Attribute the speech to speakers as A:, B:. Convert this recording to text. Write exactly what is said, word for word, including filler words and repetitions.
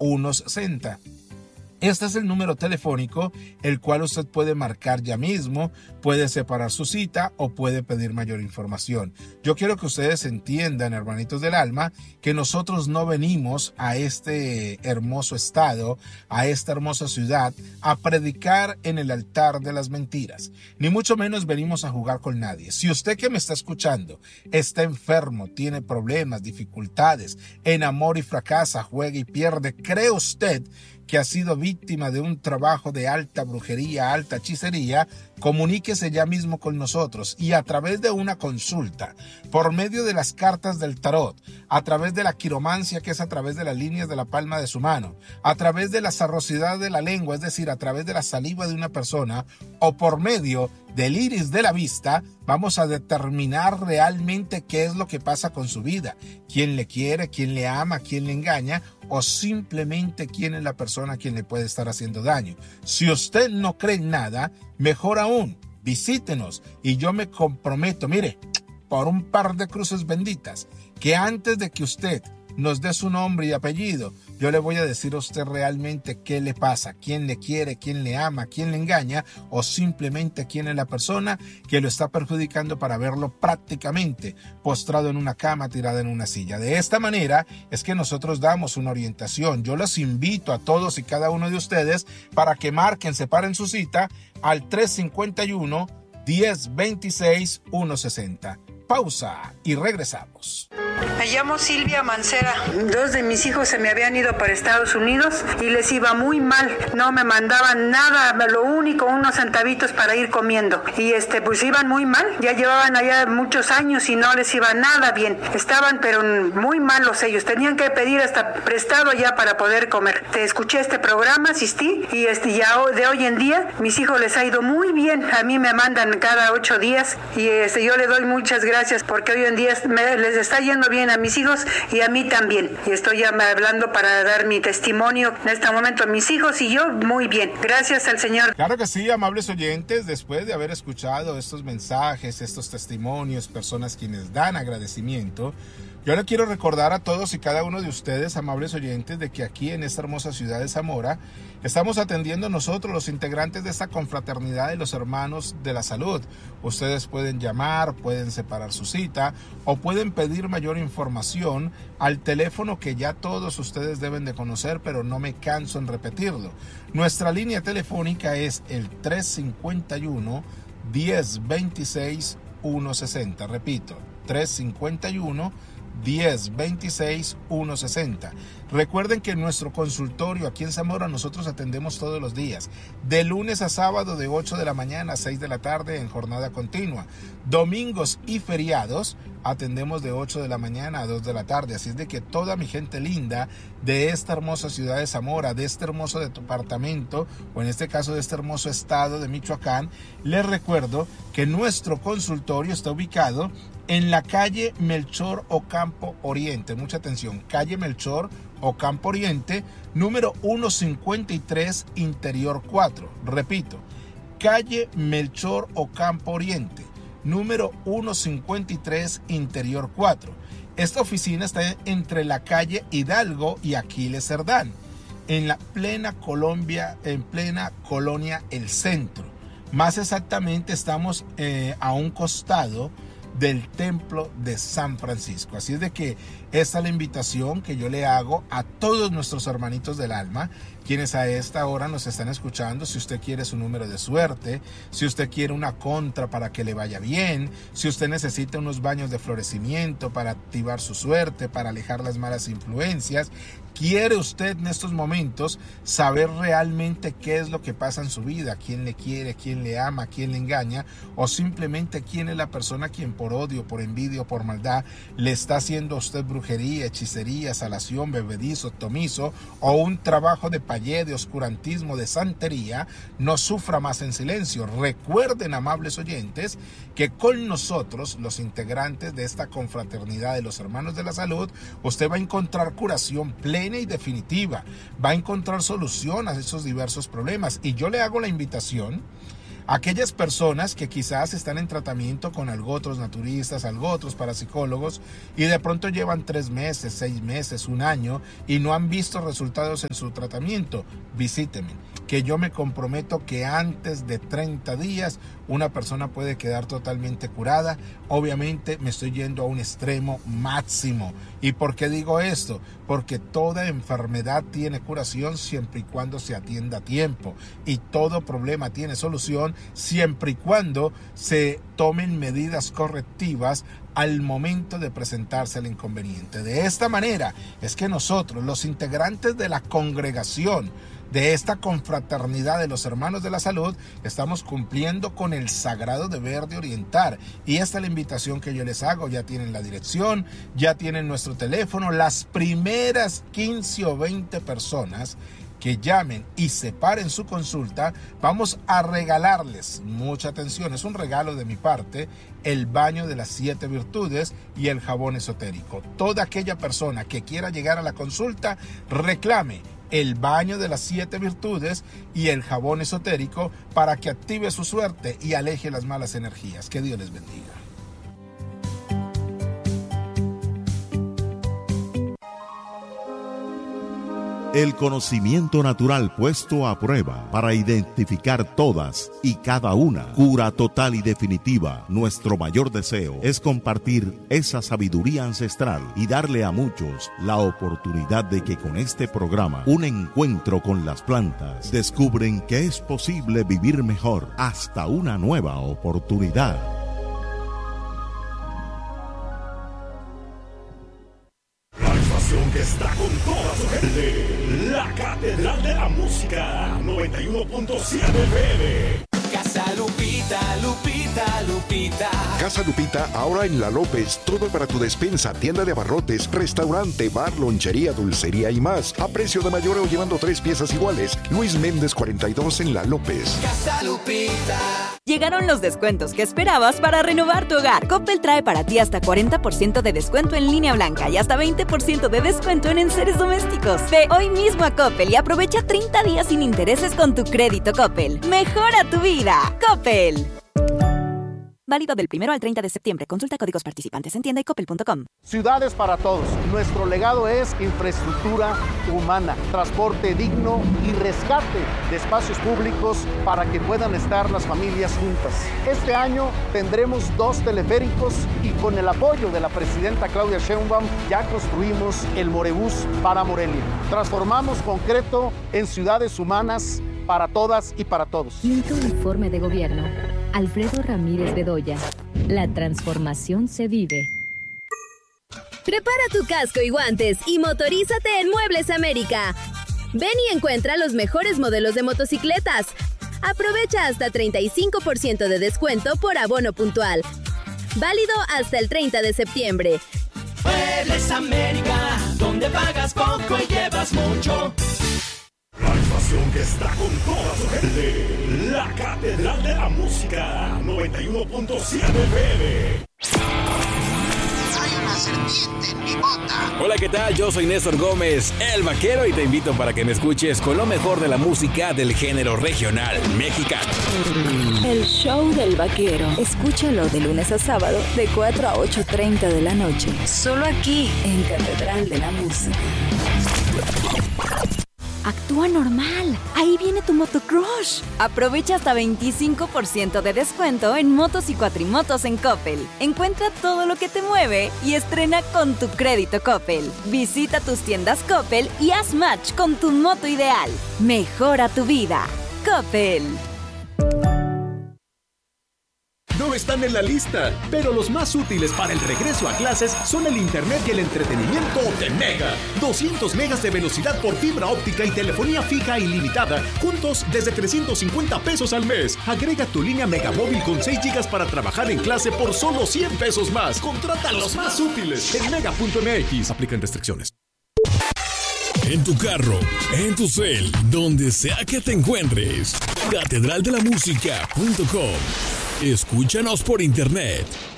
A: uno sesenta. Este es el número telefónico el cual usted puede marcar ya mismo, puede separar su cita o puede pedir mayor información. Yo quiero que ustedes entiendan, hermanitos del alma, que nosotros no venimos a este hermoso estado, a esta hermosa ciudad, a predicar en el altar de las mentiras, ni mucho menos venimos a jugar con nadie. Si usted que me está escuchando está enfermo, tiene problemas, dificultades, enamora y fracasa, juega y pierde, ¿cree usted que ha sido víctima de un trabajo de alta brujería, alta hechicería? Comuníquese ya mismo con nosotros y a través de una consulta, por medio de las cartas del tarot, a través de la quiromancia, que es a través de las líneas de la palma de su mano, a través de la sarrosidad de la lengua, es decir, a través de la saliva de una persona, o por medio del iris de la vista, vamos a determinar realmente qué es lo que pasa con su vida, quién le quiere, quién le ama, quién le engaña, o simplemente quién es la persona a quien le puede estar haciendo daño. Si usted no cree en nada, mejor aún, visítenos y yo me comprometo, mire, por un par de cruces benditas, que antes de que usted nos dé su nombre y apellido, yo le voy a decir a usted realmente qué le pasa, quién le quiere, quién le ama, quién le engaña, o simplemente quién es la persona que lo está perjudicando para verlo prácticamente postrado en una cama, tirada en una silla. De esta manera es que nosotros damos una orientación. Yo los invito a todos y cada uno de ustedes para que marquen, separen su cita al tres cinco uno, diez veintiséis, ciento sesenta. Pausa y regresamos.
B: Me llamo Silvia Mancera. Dos de mis hijos se me habían ido para Estados Unidos y les iba muy mal. No me mandaban nada, lo único, unos centavitos para ir comiendo. Y este, pues iban muy mal. Ya llevaban allá muchos años y no les iba nada bien. Estaban pero muy malos ellos. Tenían que pedir hasta prestado ya para poder comer. Te escuché este programa, asistí y este, ya de hoy en día mis hijos les ha ido muy bien. A mí me mandan cada ocho días y este, yo le doy muchas gracias porque hoy en día me, les está yendo bien a mis hijos y a mí también. Y estoy ya hablando para dar mi testimonio en este momento a mis hijos y yo muy bien. Gracias al Señor.
A: Claro que sí, amables oyentes, después de haber escuchado estos mensajes, estos testimonios, personas quienes dan agradecimiento, yo le quiero recordar a todos y cada uno de ustedes, amables oyentes, de que aquí en esta hermosa ciudad de Zamora estamos atendiendo nosotros, los integrantes de esta confraternidad de los hermanos de la salud. Ustedes pueden llamar, pueden separar su cita o pueden pedir mayor información al teléfono que ya todos ustedes deben de conocer, pero no me canso en repetirlo. Nuestra línea telefónica es el tres cinco uno, diez veintiséis, ciento sesenta. Repito, tres cinco uno, diez veintiséis, ciento sesenta. Recuerden que en nuestro consultorio aquí en Zamora nosotros atendemos todos los días, de lunes a sábado de ocho de la mañana a seis de la tarde en jornada continua. Domingos y feriados atendemos de ocho de la mañana a dos de la tarde. Así es de que toda mi gente linda de esta hermosa ciudad de Zamora, de este hermoso departamento, o en este caso de este hermoso estado de Michoacán, les recuerdo que nuestro consultorio está ubicado en la calle Melchor Ocampo Oriente. Mucha atención, calle Melchor Ocampo Oriente, número ciento cincuenta y tres, interior cuatro. Repito, calle Melchor Ocampo Oriente, número ciento cincuenta y tres, interior cuatro. Esta oficina está entre la calle Hidalgo y Aquiles Cerdán, en la plena Colombia, en plena colonia El Centro. Más exactamente estamos eh, a un costado del templo de San Francisco. Así es de que esta es la invitación que yo le hago a todos nuestros hermanitos del alma, quienes a esta hora nos están escuchando. Si usted quiere su número de suerte, si usted quiere una contra para que le vaya bien, si usted necesita unos baños de florecimiento para activar su suerte, para alejar las malas influencias, ¿quiere usted en estos momentos saber realmente qué es lo que pasa en su vida? ¿Quién le quiere? ¿Quién le ama? ¿Quién le engaña? ¿O simplemente quién es la persona quien por odio, por envidia o por maldad le está haciendo a usted brujería, hechicería, salación, bebedizo, tomizo o un trabajo de payé, de oscurantismo, de santería? No sufra más en silencio. Recuerden, amables oyentes, que con nosotros, los integrantes de esta confraternidad de los hermanos de la salud, usted va a encontrar curación plena y definitiva, va a encontrar solución a esos diversos problemas. Y yo le hago la invitación Aquellas personas que quizás están en tratamiento con algo otros naturistas, algo otros parapsicólogos y de pronto llevan tres meses, seis meses, un año y no han visto resultados en su tratamiento, visíteme, que yo me comprometo que antes de treinta días una persona puede quedar totalmente curada. Obviamente me estoy yendo a un extremo máximo. ¿Y por qué digo esto? Porque toda enfermedad tiene curación siempre y cuando se atienda a tiempo, y todo problema tiene solución siempre y cuando se tomen medidas correctivas al momento de presentarse el inconveniente. De esta manera es que nosotros, los integrantes de la congregación, de esta confraternidad de los hermanos de la salud, estamos cumpliendo con el sagrado deber de orientar. Y esta es la invitación que yo les hago. Ya tienen la dirección, ya tienen nuestro teléfono. Las primeras quince o veinte personas que llamen y separen su consulta, vamos a regalarles, mucha atención, es un regalo de mi parte, el baño de las siete virtudes y el jabón esotérico. Toda aquella persona que quiera llegar a la consulta, reclame el baño de las siete virtudes y el jabón esotérico para que active su suerte y aleje las malas energías. Que Dios les bendiga.
C: El conocimiento natural puesto a prueba para identificar todas y cada una. Cura total y definitiva. Nuestro mayor deseo es compartir esa sabiduría ancestral y darle a muchos la oportunidad de que con este programa, un encuentro con las plantas, descubren que es posible vivir mejor hasta una nueva oportunidad.
D: Que está con toda su gente, la Catedral de la Música, noventa y uno punto siete F M.
E: Casa Lupita, Lupita, Lupita.
F: Casa Lupita, ahora en La López, todo para tu despensa, tienda de abarrotes, restaurante, bar, lonchería, dulcería y más. A precio de mayoreo llevando tres piezas iguales. Luis Méndez cuarenta y dos en La López.
E: Casa Lupita.
G: Llegaron los descuentos que esperabas para renovar tu hogar. Coppel trae para ti hasta cuarenta por ciento de descuento en línea blanca y hasta veinte por ciento de descuento en enseres domésticos. Ve hoy mismo a Coppel y aprovecha treinta días sin intereses con tu crédito Coppel. Mejora tu vida. Coppel. Válido del primero al treinta de septiembre. Consulta códigos participantes en tienda y coppel punto com.
H: Ciudades para todos. Nuestro legado es infraestructura humana, transporte digno y rescate de espacios públicos para que puedan estar las familias juntas. Este año tendremos dos teleféricos y con el apoyo de la presidenta Claudia Sheinbaum ya construimos el Morebús para Morelia. Transformamos concreto en ciudades humanas para todas y para todos.
I: Quinto informe de gobierno. Alfredo Ramírez Bedoya. La transformación se vive.
J: Prepara tu casco y guantes y motorízate en Muebles América. Ven y encuentra los mejores modelos de motocicletas. Aprovecha hasta treinta y cinco por ciento de descuento por abono puntual. Válido hasta el treinta de septiembre.
E: Muebles América, donde pagas poco y llevas mucho.
D: La estación que está con toda su gente, la Catedral de la Música, noventa y uno punto siete F M.
K: Hay una serpiente en mi bota.
L: Hola, ¿qué tal? Yo soy Néstor Gómez, el vaquero, y te invito para que me escuches con lo mejor de la música del género regional mexicano.
M: El show del vaquero. Escúchalo de lunes a sábado de cuatro a ocho treinta de la noche. Solo aquí en Catedral de la Música.
G: Actúa normal. Ahí viene tu motocrush. Aprovecha hasta veinticinco por ciento de descuento en motos y cuatrimotos en Coppel. Encuentra todo lo que te mueve y estrena con tu crédito Coppel. Visita tus tiendas Coppel y haz match con tu moto ideal. Mejora tu vida. Coppel.
N: No están en la lista, pero los más útiles para el regreso a clases son el internet y el entretenimiento de Mega. doscientos megas de velocidad por fibra óptica y telefonía fija ilimitada, juntos desde trescientos cincuenta pesos al mes. Agrega tu línea Megamóvil con seis gigas para trabajar en clase por solo cien pesos más. Contrata los más útiles en mega punto m x. Aplican restricciones.
O: En tu carro, en tu cel, donde sea que te encuentres. catedral de la música punto com. Escúchanos por internet